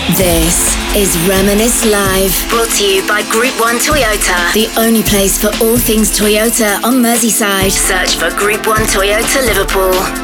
This is Reminisce Live, brought to you by Group 1 Toyota, the only place for all things Toyota on Merseyside. Search for Group 1 Toyota Liverpool.